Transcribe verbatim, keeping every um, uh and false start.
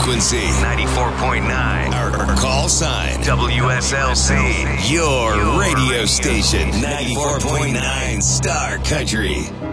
frequency ninety-four point nine. Our call sign W S L C. Your radio station ninety-four point nine Star Country.